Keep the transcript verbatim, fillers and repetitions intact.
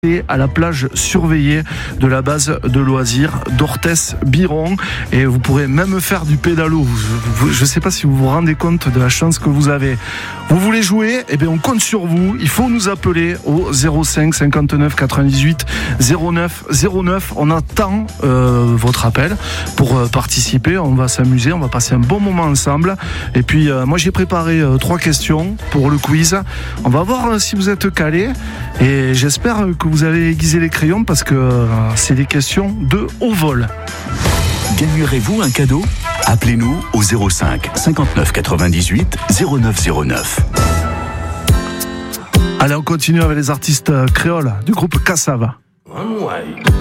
à la plage surveillée de la base de loisirs d'Orthès-Biron, et vous pourrez même faire du pédalo. Je ne sais pas si vous vous rendez compte de la chance que vous avez. Vous voulez jouer? Eh bien, on compte sur vous. Il faut nous appeler au zéro cinq cinquante-neuf quatre-vingt-dix-huit zéro neuf zéro neuf. On attend euh, votre appel pour euh, participer. On va s'amuser, on va passer un bon moment ensemble. Et puis, euh, moi, j'ai préparé euh, trois questions pour le quiz. On va voir euh, si vous êtes calés, et j'espère que vous avez aiguisé les crayons parce que euh, c'est des questions de haut vol. Gagnerez-vous un cadeau? Appelez-nous au zéro cinq cinquante-neuf quatre-vingt-dix-huit zéro neuf zéro neuf. Allez, on continue avec les artistes créoles du groupe Cassava. One way.